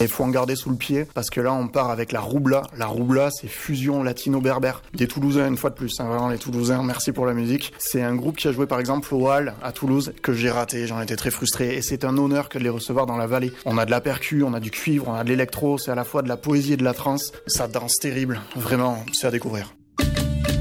Et il faut en garder sous le pied, parce que là, on part avec la Roubla. La Roubla, c'est fusion latino-berbère. Des Toulousains, une fois de plus, hein, vraiment les Toulousains, merci pour la musique. C'est un groupe qui a joué par exemple au Hall à Toulouse, que j'ai raté, j'en étais très frustré. Et c'est un honneur que de les recevoir dans la vallée. On a de la percu, on a du cuivre, on a de l'électro, c'est à la fois de la poésie et de la trance. Ça danse terrible, vraiment, c'est à découvrir.